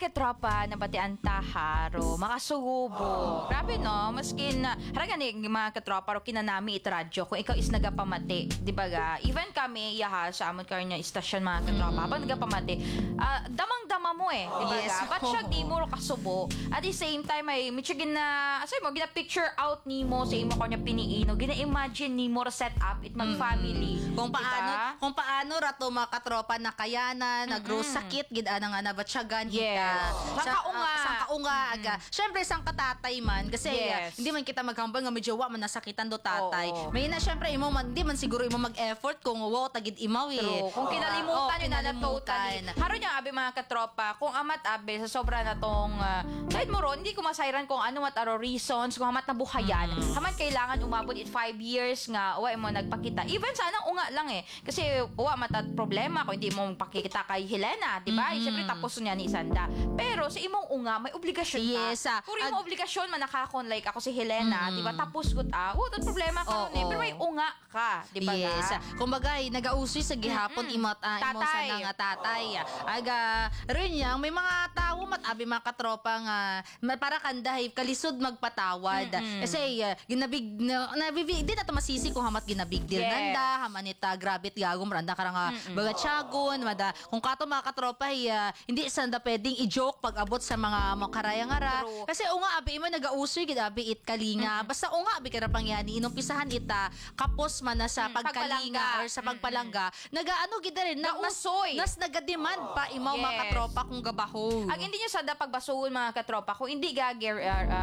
katropa na batian taharo, makasubo. Grabe no, maskin haraga ni mga katropa ro kinanami itradyo kung ikaw is nagapamati, di ba ga? Even kami yaha sa amon karon nga istasyon mga katropa, habang nagapamati, damang-dama mo eh, di ba ga? But siya di mo kasubo. At the same time ay mitsigin na asay mo gina picture out nimo sa imo kanya piniino, gina-imagine nimo ra set up it mag family. Kung paano rato mga katropa na kayana, nagrosakit gid ana nga nabatsyagan kita. Sangkaunga aga. Syempre sang katatay man kasi hindi man kita maghambal nga medyo wa man nasakitan do tatay. May na syempre imo man di man siguro imo mag-effort kung wow tagid imaw eh. Kung kinalimutan yun na totally. Haro niya abi mga katropa, kung amat abi sa sobra na tong kahit mo ron, hindi ko masayran kung ano mat aro reasons, kung amat na buhayan. Haman kailangan umabot it 5 years nga wa mo nagpakita. Even sana unga lang eh. Kasi wa matat problema kung hindi mo pakikita kay Helena, di ba? Siyempre tapos niya ni Sanda. Pero sa imong unga may obligasyon ka. Yes. Kung imong obligasyon man nakakon like ako si Helena, di ba? Tapos gut tat problema ka nun eh. Pero may unga ka, di ba? Yes. Kumbaga nagausoy sa gihapon imot imo sa nga tatay. Aga rin yang may mga tawo matabi mga katropa nga para kandahay kalisod magpatawad. Kasi di na to masisi kung hamat ginabig deal nanda, hamanita grabit gagom randa karang baga tiyagon, mada kung kato mga katropa hindi sanda pwedeng i-joke pag abot sa mga makaraya-ngara. Kasi unga abi imo nagausoy gid abi it kalinga. Basta unga abi kada pangyani inumpisahan ita kapos man na sa pagkalinga or sa pagpalangga. Nagaano gid rin nas nagademand pa imaw mga katropa kung gabaho. Ang hindi niya sada pagbasuhon mga katropa kung hindi gagir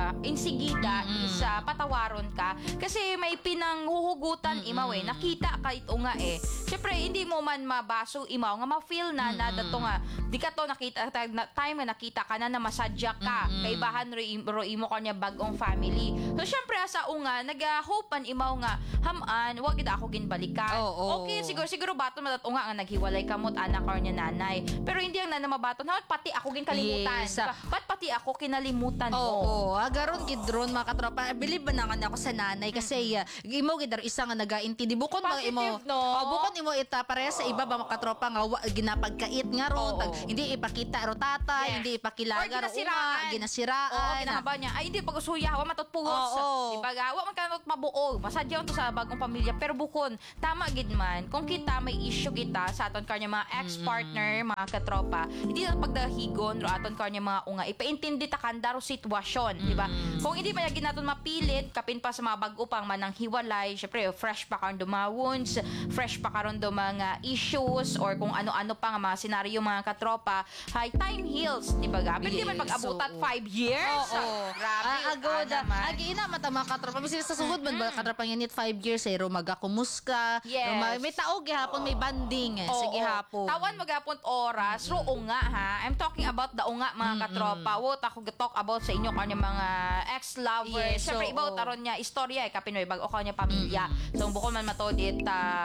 insigida is patawaron ka kasi may pinanghuhugutan imaw eh. Nakita ka ito nga eh. Syempre hindi mo man mabaso imaw nga ma-feel na dato nga di ka to nakita time na nakita ka na masadya ka kaibahan ro imo kanya bagong family. So syempre sa unga nagahopan imaw nga haman wag gid ako ginbalikan. Okay siguro baton matat unga nga naghiwalay kamot anak or nya nanay. Pero hindi ang nana mabaton pati ako gin kalimutan. Ba't pati ako kinalimutan mo? Agaron gid ron mga katropa. Believe ba naman ako sa nanay kasi imo gid isa nga nagaintindi bukod ba imo. Bukod imo ita pareha sa iba ba mga katropa nga ginapagkait nga ron hindi ipakita ro tatay, hindi ipakilaga ro ginasiraan. Ginahaba niya ay hindi pag-usuya wa matutpuhos. Di ba wa man kanot mabuo. Masadyaw to sa bagong pamilya pero bukod tama gid man kung kita may issue kita sa aton kanya mga ex-partner, mga katropa, hindi na pagdahigon ro aton kanya mga unga ipaintindi ta kanda ro sitwasyon, di ba? Kung hindi pa gyud naton mapilit kapin pa sa mga bag-o pang manang hiwalay, syempre fresh pa karon do mga wounds, fresh pa karon do mga issues or kung ano-ano pa nga mga senaryo mga katropa, high time heals, di ba? Pero di man pag-abutat 5 years. Grabe. Agod. Agi ina mata mga katropa bisin sa sugod man ba katropa nganit 5 years ro magakumuska. May taog gihapon may banding sige hapon. Tawan magapon oras ro unga ha. I'm talking about the unga mga katropa. Wot ako talk about sa inyo kanya mga ex-lovers. Syempre ibaw taron niya istorya kapinoy bag o kanya pamilya. So bukod man matodit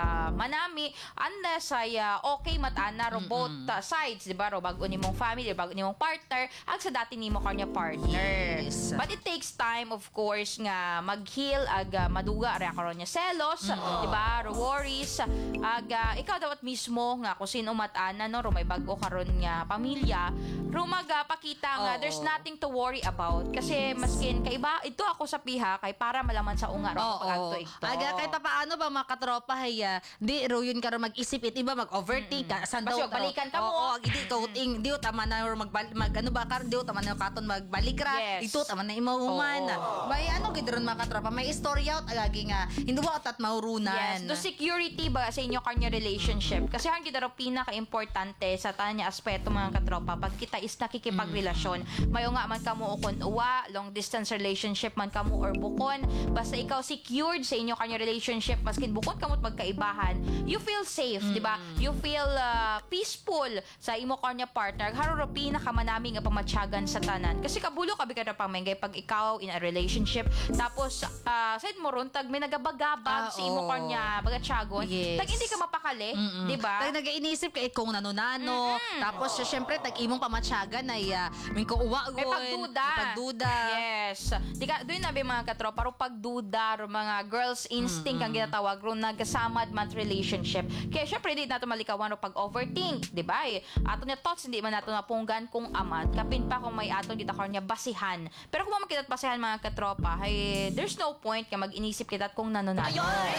manami unless ay okay matana ro both sides, di ba? Ro bago nimong family, bago nimong partner, ag sa dati nimo kanya partner. But it takes time of course nga mag-heal ag maduga ra karon niya selos, di ba? Ro worries ag ikaw dapat mismo nga kung sino matana no ro may bago karon nga pamilya, ro magpakita nga there's nothing to worry about kasi maskin kay iba ito ako sa piha kay para malaman sa unga ro pagto ito. Aga kahit paano ba mga katropa di ro yun karon mag-isip it iba mag-overthink san daw balikan ka mo. Hindi ko di tama na ano ba karon di tama na katon magbalik ra ito tama na imo human. Bay ano gid ron mga katropa may story out agagi nga hindi ba tat maurunan. The security ba sa inyo kanya relationship kasi ang gid ro pinaka-importante sa tanya aspeto mga katropa pag kita is nakikipagrelasyon mayo nga man kamo ukon uwa long distance relationship man kamo or bukon basta ikaw secured sa inyo kanya relationship maskin bukod kamot magkaibahan you feel safe, di ba? You feel peaceful sa imo kanya partner haro ro pinakamanami nga pamatsyagan sa tanan kasi kabulo kabi kada pamengay pag ikaw in a relationship tapos said mo ron tag may nagabagabag sa imo kanya bagatyagon tag hindi ka mapakali, di ba? Tag nagainisip kay kung nano-nano tapos syempre tag imong pamatsyagan dagan ay may kuuwa May pagduda. Yes. Di ka, doon nabi mga katropa, ro pagduda, ro mga girls instinct ang ginatawag, ro nagkasamad man relationship. Kaya syempre, di nato malikawan ro pag-overthink, di ba? Ato niya thoughts, hindi man nato napunggan kung amat. Kapin pa kung may ato kita niya basihan. Pero kung mamakita basihan mga katropa, ay there's no point ka mag-inisip kita kung nanonano.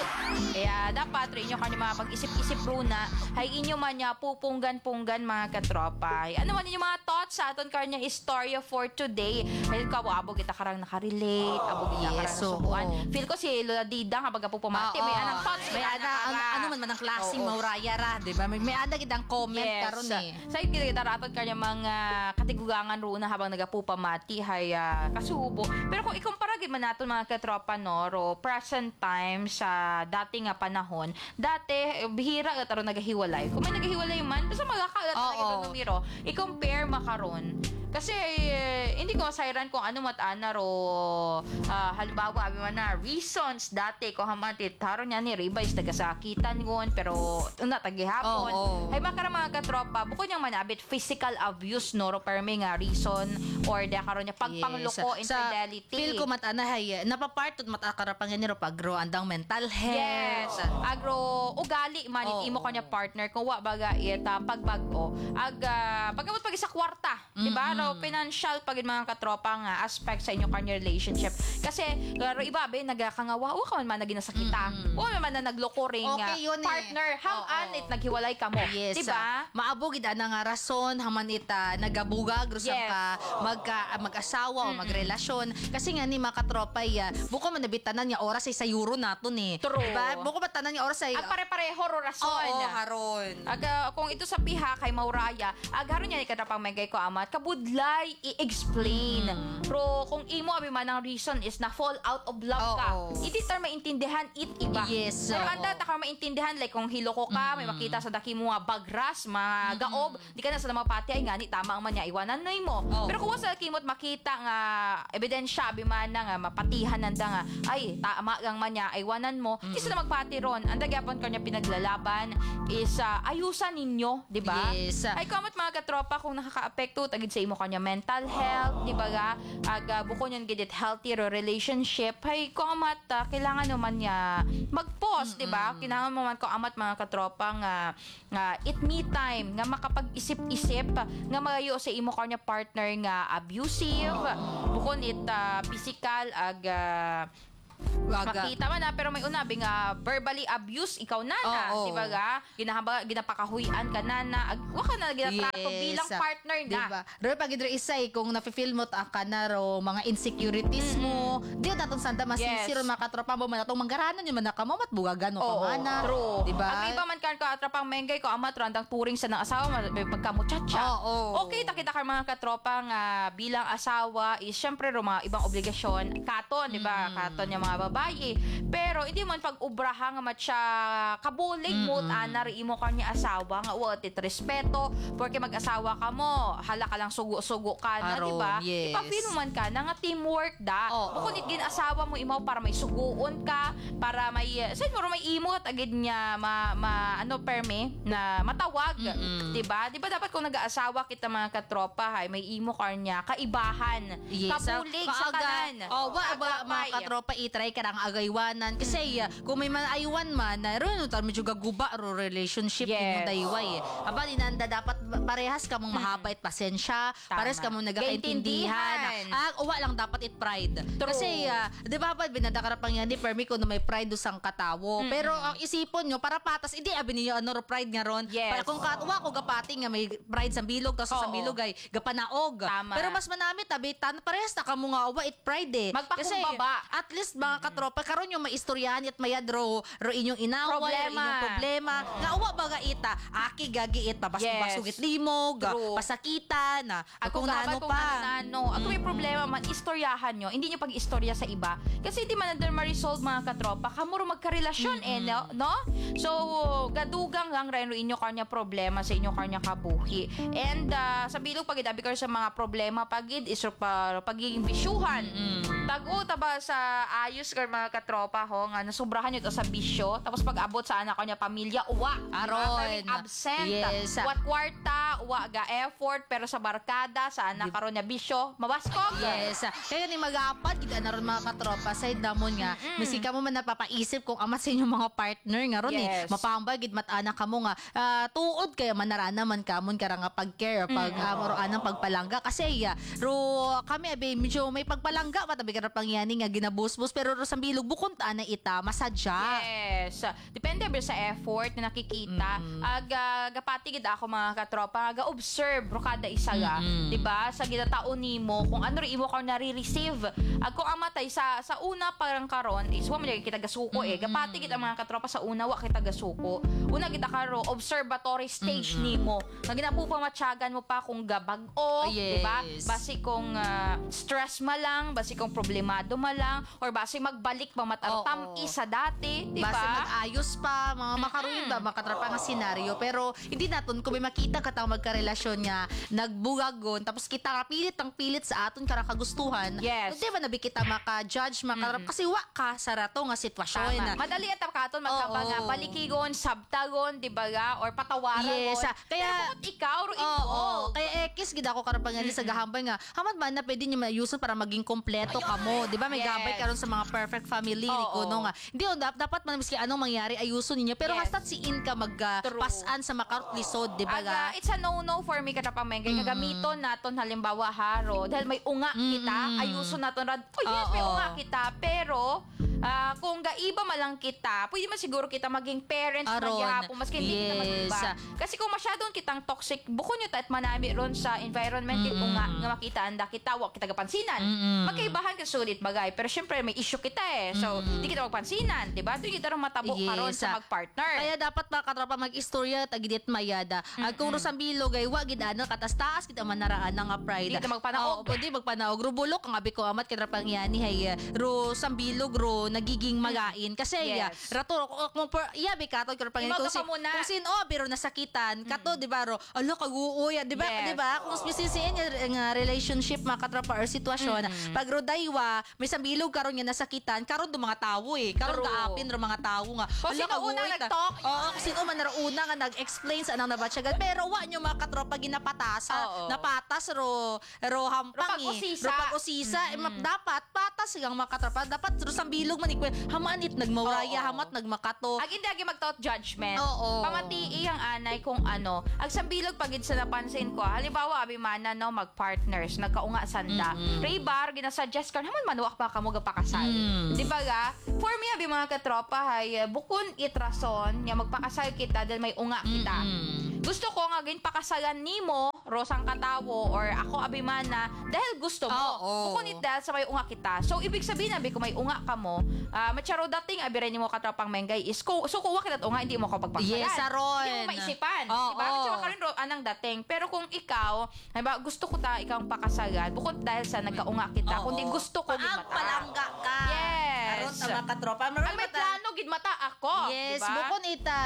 Kaya dapat rin inyo kanya mga pag-isip-isip runa, ay inyo man niya pupunggan-punggan mga katropa. Ay, ano man yung mga thoughts sa aton kanya istorya for today? Ay, abo kita karang nakarelate, abo kita karang nasubuan. Feel ko si Lola Dida kapag po pumati, may anang thoughts, may ano man ang klaseng mauraya ra, di ba? May ada kitang comment karon eh. Sa kita raton kanya mga katigugangan runa habang nagapupamati, hay kasubo. Pero kung ikumpara man naton mga katropa no, ro present time sa dati nga panahon, dati bihira ka taron nagahiwalay. Kung may nagahiwalay man, basta magkakalat na ito numero. I-compare makaron. Kasi hindi ko masayran kung ano matana ro halimbawa abi man na reasons dati ko hamatit taron niya ni Riba is nagasakitan ngon pero una tagihapon ay makara mga katropa bukod niyang manabit physical abuse no ro permi nga reason or da karon niya pagpangloko infidelity. Feel ko matana hay napapartot matakarapan ni ro pagro andang mental health. Yes. Agro ugali man imo kanya partner kung wa baga ita pagbag-o pagabot pag sa kwarta, di ba? Financial pagin mga katropa nga aspect sa inyo kanya relationship. Kasi laro iba be nagakangawa o ka man naginasakita. O man na nagloko ring partner. How it naghiwalay ka mo. Yes. Di ba? Maabo gid na nga rason haman ita nagabugag ro ka mag-asawa o magrelasyon. Kasi nga ni mga katropa buko man nabitanan niya oras sa euro naton eh. True. Diba? Buko man tanan niya oras ay ang pare-pareho ro rason. Oo, haron. Kung ito sa piha kay Mauraya, haron niya ni katapang megay ko amat kabudlay i-explain. Pero kung imo abi man ang reason is na fall out of love ka, hindi tar maintindihan it iba. Yes. Pero anda ta ka maintindihan like kung hiloko ka, may makita sa daki mo nga bagras, mga gaob, di ka na sa mapati ay ngani tama ang man niya iwanan noy mo. Pero kung sa kimot makita nga ebidensya abi man nga mapatihan nanda nga ay tama gang man niya iwanan mo, isa na magpati ron. Anda gyapon kanya pinaglalaban is ayusan ninyo, di ba? Yes. Ay kamot mga katropa kung nakakaapekto tagid sa imo kanya mental health, di ba ga? Buko niyan gid healthy relationship. Hay ko amat kailangan naman niya mag-pause, di ba? Kailangan mo man ko amat mga katropa nga it me time nga makapag-isip-isip nga magayo sa imo kanya partner nga abusive, bukon it physical makita man pero may unabi nga verbally abuse ikaw nana, di ba ga? Ginapakahuyan ka nana, wa ka na ginatrato bilang partner nga. Diba? Pero pag idre isay kung nafi-feel mo ta ka na ro mga insecurities mo, di naton sanda masisiro mga katropa mo man atong manggaranon yung man mo matbugagan o pamana. True. Diba? Ang iba man kan ka atrapang menggay ko amat randang turing sa nang asawa may pagkamuchacha. Okay, kita ka mga katropa nga bilang asawa is syempre ro mga ibang obligasyon katon, di ba? Katon yung mga babae. Pero hindi man pag-ubraha nga matya kabulig mo ana ri imo kanya asawa nga wa tit respeto porque mag-asawa ka mo hala ka lang sugo-sugo ka na, di ba? Yes. Ipa-feel mo man ka na nga teamwork da. Bukod gin asawa mo imaw para may suguon ka, para may sa mo may imo agid niya ano perme na matawag, di ba? Di ba dapat kung nag-aasawa kita mga katropa hay may imo kanya kaibahan, kabulig sa kanan. Mga katropa itry ka ang agaywanan kasi kung may aywan man ron tar medyo gaguba ro relationship mo dayway aba dinanda dapat parehas ka mong mahapait pasensya, parehas ka mong nagkaintindihan. Uwa lang dapat it pride. Kasi di ba pa binadakarapang yan ni permi ko na may pride usang katawo. Pero ang isipon nyo para patas hindi abi niyo ano ro pride nga ron. Para kung katuwa ko gapati nga may pride sa bilog tapos sa bilog ay gapanaog. Pero mas manami tabi tan parehas na kamo nga uwa it pride kasi at least mga katropa karon yung maistoryahan at mayadro ro inyong inaway inyong problema nga uwa baga ita aki gagi it basugit limog pasakitan ako gabat kung ano ako may problema man istoryahan nyo hindi nyo pag-istorya sa iba kasi hindi man na ma-resolve mga katropa kamuro magkarelasyon no? So gadugang lang rin inyo kanya problema sa inyo kanya kabuhi and sa bilog pagidabi ko sa mga problema pagid is pagiging bisyuhan tago taba sa ayos ka sure mga katropa ho nga nasubrahan nyo ito sa bisyo tapos pag abot sa anak ko niya pamilya uwa Aron. absent Yes. wat kwarta uwa ga effort pero sa barkada sa anak karon niya bisyo mabaskog Yes. Kaya ni mag-aapad, kita na ron mga katropa, side namon nga, miski ka mo man napapaisip kung ama sa inyong mga partner nga ron Yes. mapambay, gid matana ka mo nga, tuod kaya manarana man kamon kara nga pag-care, pag anang pagpalangga. Kasi ro kami abe, medyo may pagpalangga, matabi ka pangyani nga ginabusbus, pero ro sa bilog, bukon ta na ita, masadya. Yes. Depende ba sa effort na nakikita. Gapati gid ako mga katropa, ga-observe ro kada isa ga. Diba? Sa ginataon nimo kung ano rin imo ka nare-receive. Kung amatay sa una parang karon is wa man kita gasuko Gapati gid ang mga katropa sa una wa kita gasuko. Una kita karo observatory stage nimo. Nga ginapupamatyagan mo pa kung gabag-o, Yes. diba? Basi kung stress ma lang, basi kung problemado ma lang, or basi magbalik pa matartam isa dati, diba? Basta mag-ayos pa, mga makaruin ba, makatrapa nga senaryo. Pero hindi naton kung may makita ka tang magkarelasyon nga, nagbugagon, tapos kita pilit ang pilit sa aton kara kagustuhan. Yes. Hindi ba nabi kita maka-judge, makatrap, kasi wa ka sa rato nga sitwasyon. Tama. Madali at katon magkabaga Oo. balikigon, sabtagon, di ba ga? Or patawaran Yes, gon. kaya- Pero kung ikaw ro Oo, involved. kaya ekis gid ako karon pangani sa gahambay nga hamad man na pwede niyo mayuson para maging kompleto ka mo, di ba? May Yes. gambay karon sa mga perfect family ni Oo. kuno nga. Hindi dapat man miski anong mangyari ayuson ninyo, pero Yes. hastat si in ka True. magpasan sa makarot lisod, di ba ga? It's a no-no for me kada pamengay. Gagamiton naton halimbawa haro dahil may unga kita, ayuson naton rad. Oh yes, may Oo. unga kita, pero kung gaiba malang kita, pwede man siguro kita maging parents man Aron. gyapon maski hindi kita Yes. mag-iba. Kasi kung masyadong kitang toxic, bukon nyo at manami ron sa environment unga nga makita anda kita, wa kita gapansinan. Magkaibahan ka sulit bagay, pero syempre may issue kita So, di kita magpansinan, di ba? Doon kita ron matabo karon Yes. sa mag-partner. Kaya dapat mga katropa mag-istorya tagidit mayada. Kung Rosambilo gay wa gid ana katas-taas kita manaraan nga pride. Di kita magpanaog. Pwede magpanaog. Rubulok ang abi ko amat kitra pangyani hay Rosambilo gro nagiging magain kasi Yes. rato kung bi kato kitra pangyani Imaga kung ka muna. kung sino pero nasakitan kato di ba ro ala kaguoy di ba Yes. di ba kung spesisiin nga relationship mga katropa or sitwasyon pag ro daywa may sambilog karon nga nasakitan karon do mga tawo karon True. kaapin ro mga tawo nga Kung ala, sino kaguoy unang ta. nag-talk, Oo, kung sino man una nga nag-explain sa anang nabatsyagan. Pero wa nyo mga katropa ginapatasa. Oo. Napatas ro hampang Ro pag-usisa. Ro pag-usisa. Dapat patas sigang mga katropa. Dapat ro sambilog man ikwen. Hamanit nagmauraya, Oo. hamat nagmakato. Ag hindi agi magtaot judgment. Oo. Pamatii ang anay kung ano. Ag sambilog pagid sa napansin ko. Halimbawa abi mana no mag-partners, nagkaunga sanda. Ray bar ginasuggest ka naman manuwak pa kamo gapakasal. Di ba ga? For me abi mga katropa hay bukon itrason nga magpakasal kita dahil may unga kita. Gusto ko nga gin pakasalan nimo, Rosang Katawo or ako abimana dahil gusto mo. Oo. Bukod it dahil sa may unga kita. So ibig sabihin abi kung may unga ka mo, matsaro dating abi rin nimo katropang menggay is so kung wakit at unga hindi mo ko pagpakasalan. Yes, aron. Hindi mo maisipan. Oo. Diba? Matsaro ka rin ro anang dating. Pero kung ikaw, diba, gusto ko ta ikaw ang pakasalan, bukod dahil sa nagkaunga kita, Oo. kundi gusto ko gid Ang mata. palangga ka. Yes. Aron ta mga katropa. Ang may plano gid mata ako, Yes, diba? bukon ita,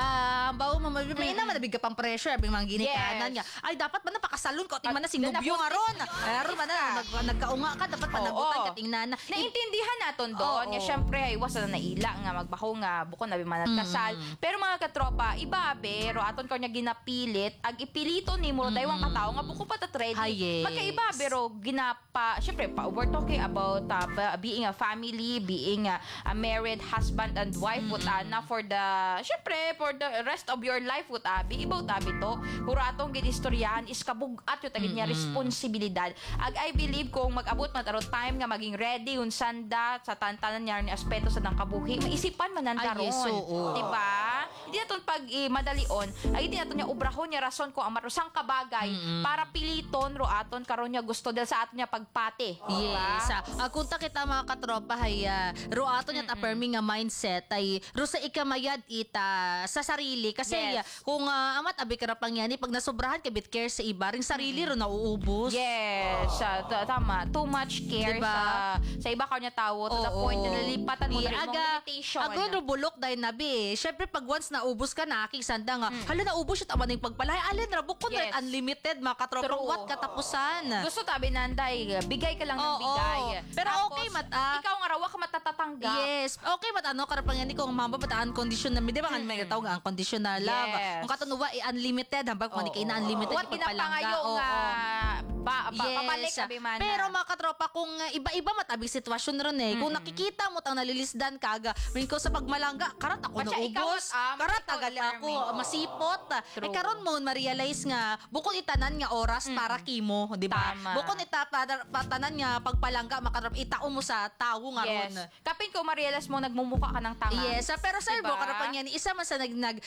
bawo mo may ina man nabig ka pang pressure abing mga ginikanan Yes. niya. Ay dapat man na pakasalon ko tingman na At sinubyo nga ron. ganapon- Aron man na nagkaunga ka dapat panagutan Oo. ka tingnan. Naintindihan naton doon. Oo. Nga syempre, iwas na naila nga magbaho nga bukod na bimanat kasal. Pero mga katropa, iba pero aton ko niya ginapilit, ag ipilito ni mo daywang katao nga buko pa ready. Ah, yes. Magkaiba pero ginapa, syempre we're talking about being a family, being a married husband and wife with na for the syempre for the rest of your life with abi ibaw tabi to. Hura atong ginistoryahan is kabugat yo tagid niya responsibilidad. Ag I believe kung mag-abot man taro time nga maging ready un sanda sa tantanan niya ni aspeto sa nang kabuhi, maisipan man nanda Ay, yes, ron. oo. Diba? Hindi naton pag madalion, ay hindi naton niya ubrahon niya rason kung ang marusang kabagay para piliton ro aton karon niya gusto dahil sa aton niya pagpati. Diba? Yes. Kunta kita mga katropa hay ro ato niya affirming nga mindset mindset ay rusa ikamayad ita sa sarili kasi Yes. kung amat abi karapang yan pag nasobrahan ka bit care sa iba ring sarili ro nauubos. Yes, tama. Too much care Diba? sa iba kanya tao to the Oo. point na nalipatan mo na rin mong limitation. Agon ro bulok dahil nabi. Syempre pag once naubos ka na aking sanda nga, hala naubos siya tama ning pagpalay. Alin ra bukod Yes. na unlimited makatropa True. what katapusan. Gusto tabi nanday, bigay ka lang ng Oo. bigay. Pero Tapos, okay, mata. Ikaw nga rawa ka matatanggap. Yes. Okay, matano karapang yan kung mamba bataan condition na di ba kan may tawag ang conditional love. Yes. Kung katunuwa unlimited hambang kung kay na unlimited What ginapangayo Oo. nga pabalik sabi man. Pero mga katropa kung iba-iba matabi sitwasyon ron Kung nakikita mo tang nalilisdan kaga, min ko sa pagmalangga, karat ako Matya, ikaw naubos. at, Karat ikaw tagali ako determined. masipot. True. Karon mo ma-realize nga bukod itanan nga oras para kimo, di ba? Tama. Bukod patanan nga pagpalangga makatropa itao mo sa tawo nga ron. Yes. Kapin ko ma-realize mo nagmumuka ka ng tanga. Yes, pero sir, Diba? karapang yan, isa man sa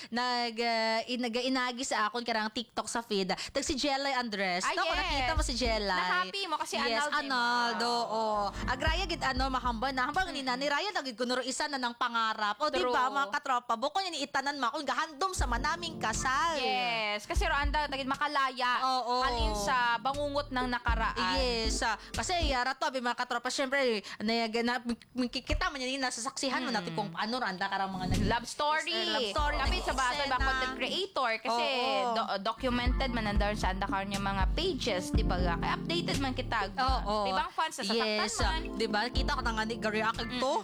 inagi sa akon karang TikTok sa feed. Tag si Jelay Andres. Ah, Kung yes. nakita mo si Jelay. Na-happy mo kasi yes, Arnaldo, Arnaldo. Oh. Agraya gid mahamba na hambang ni Nani Raya dagid kunuro isa na ng pangarap. O di True. ba mga katropa, bukod ni itanan ma kung gahandom sa manaming kasal. Yes. Kasi Randa, tagid makalaya. Oo. Halin sa bangungot ng nakaraan. Yes. Kasi yara to abi mga katropa, syempre kita man yan nasasaksihan mo natin kung ano randa karang mga Love story. Love story, Kapit sa bata nag-iisa ba na. content creator kasi Oo. documented man nandar sa andakar niya mga pages, di ba? Kaya updated man kita. Oo. Ibang fans sa Yes. man. Di ba? Kita ko na nga ni Gary Akag to.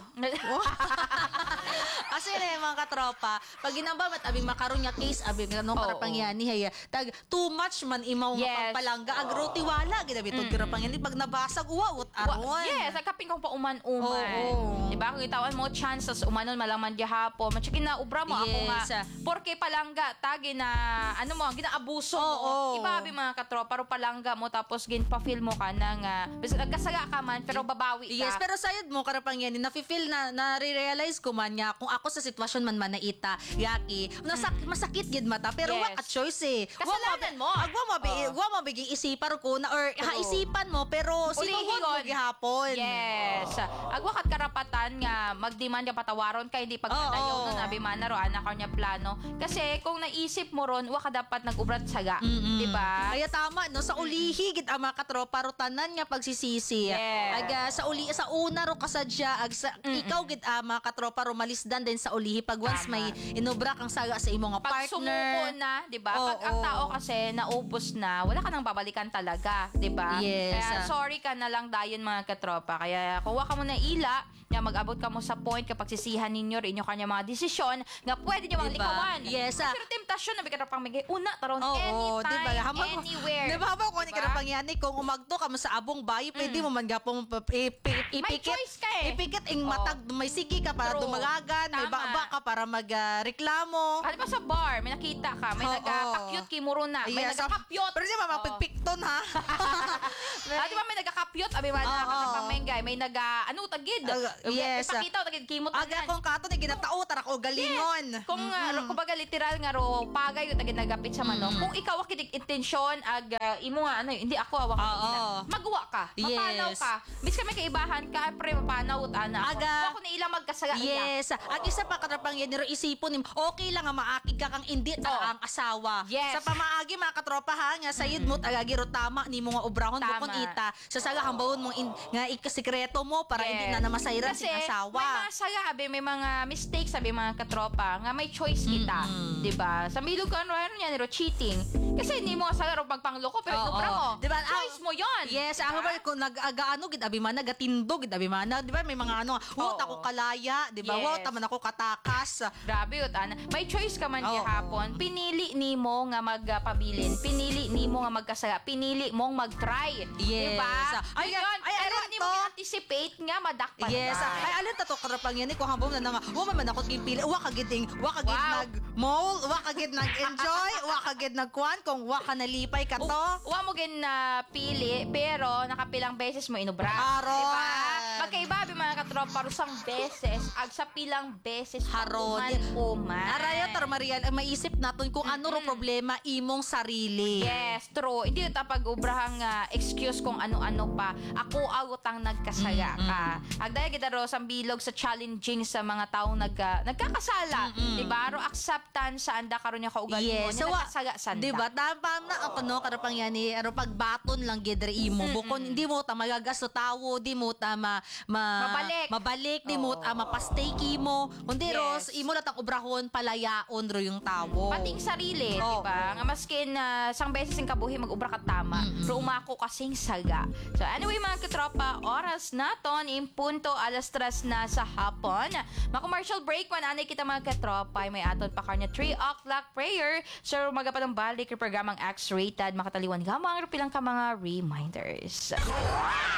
Kasi na mga katropa, pag ginamba mat abing makaroon nga case abing ano para Oo. pangyani haya. Tag too much man imaw nga Yes. pagpalangga agro tiwala gid bitod kira pangyani pag nabasag uwawot aron. Yes, kaping kong pauman-uman. Oo. Di ba? Kung itawan mo chances umanon malaman gihapon. Matyakin na ubra mo ako nga. Yes. Porke palangga tagi na ano mo, ginaabuso Oo. mo. Iba abi mga katropa ro palangga mo tapos ginpa-feel mo ka na nga bis nagkasaga ka man pero babawi ka. Yes, pero sayod mo karapang yan, na-feel na realize ko man niya kung ako sa sitwasyon man manaita, yaki, masakit gid mata, pero Yes. wa ka choice Kasalanan mo. Wa mo biging isipan ko na or haisipan mo pero sinuhod mo Ulihigon. gihapon. Yes. Agwakat karapatan nga magdemand nga patawaron kay di pagkadayo Oo. nun abi man na ro anak niya plano. Kasi kung naisip mo ron wa ka dapat nag-ubrat saga, di ba? Kaya tama no sa ulihi gid ang mga katropa ro tanan nga pagsisisi. Yes. Aga sa una ro kasadya ikaw gid mga katropa ro malisdan din sa ulihi pag once Tama. may inobra kang saga sa imong nga Pag sumuko partner. na, 'di ba? Pag ang Oo. tao kasi naubos na, wala ka nang babalikan talaga, 'di ba? Yes. Kaya sorry ka na lang dayon mga katropa. Kaya kuha ka mo na ila, nga mag-abot ka mo sa point kapag sisihan ninyo rin inyo kanya mga desisyon nga pwede nyo Diba? likawan. Yes, Pero temptasyon na bigyan pang migay una taron Oo, anytime, diba? Habang- anywhere. Di ba habang kung Diba? ano pangyani kung umagto ka mo sa abong bayi, pwede mo man gapong May choice ka eh. Ipikit ing Oo. matag, may siki ka para True. dumagagan, may Tama. baba ka para magreklamo. Ano ba sa bar, may nakita ka, may Oo. nagkakakyot kimuro na, may Yes, nagkakakyot. Pero di ba Oo. mapagpikton ha? Di ba may nagkakakyot, abi man na Oo. sa pamenggay, may Tagid. Yes. Ipakita, tagid kimot na Aga yan. kung kato ni ginatao tara ko galingon. Kung kumbaga literal nga ro pagay yung tagid nagapit sa manok. Kung ikaw wa kidig intensyon imo nga ano hindi ako awak Oo. magawa ka. Mapanaw Yes. ka. Bis ka may kaibahan ka pre mapanaw ut ana. Aga. Ako na ilang magkasaga Yes. Ang isa pa katrapang yan, niro isipon nim, okay lang nga maakig ka kang hindi ta Oo. ang asawa. Yes. Sa pamaagi mga katropa ha, nga sayid mo agagiro tama ni mo nga obrahon Tama. bukon ita. Sa saga hambawon mo nga ikasikreto mo para hindi na namasayran Kasi sing asawa. may mga saga, abi, may mga mistakes, sabi mga katropa, nga may choice kita. Di ba? Sa milog ka, ano yan, cheating. Kasi hindi mo saga ro pagpangloko, pero Oo. inubra mo. Diba, Choice mo yon. Yes, ako ba kung nag-agaano gid abi man nagatindo gid abi man, 'di ba? May mga ano, Oo. ako kalaya, 'di ba? Yes. Wow, taman ako katakas. Grabe yun, Ana. May choice ka man Oo. gihapon. Pinili nimo nga magpabilin. Pinili nimo nga magkasaga. Pinili mong mag-try. Yes. Diba? Ay, Yun, ay, pero ano hindi mo to? anticipate nga madakpan Yes, ka. ay alin ta to karapang yan ko hambom na nga. Wa man ako gipili, wa ka gid Wow. nag-mall, wa ka gid nag-enjoy, wa ka gid nagkuan kung wa ka nalipay ka to. Wa mo gin na pili pero nakapilang beses mo inubra. Aron. Diba? Pagkaiba, mga katropa, rusang beses, ag sa pilang beses, Haron. uman. Araya, Tar Marian, ang maisip natin kung ano ro problema imong sarili. Yes, true. Hindi ito pag-ubrahang excuse kung ano-ano pa. Ako agutang nagkasaya ka. Agdaya kita ro sa bilog sa challenging sa mga taong nagkakasala. Diba? Ro acceptance sa anda karon niya kaugali mo. Yes. Niya So, nagkasaga sanda. diba? Tama na ako, no? Karapang yan eh. Aro pagbaton lang gidre imo. Bukon, hindi mo ta magagas so tawo, di mo ta mabalik, di mo ta mapastake mo. Kundi ros, imo na tang obrahon, palayaon ro yung tawo. Pating sarili, Oo. diba? Nga maskin sang beses yung kabuhi mag-ubra ka tama. Pero umako kasing saga. So anyway mga katropa, oras naton, impunto, alas 3 na sa hapon. Ma-commercial break, mananay kita mga katropa. May aton pa kanya 3 o'clock prayer. So magapatang balik yung programang X-Rated. Makataliwan gamang, pilang ka mga reminders.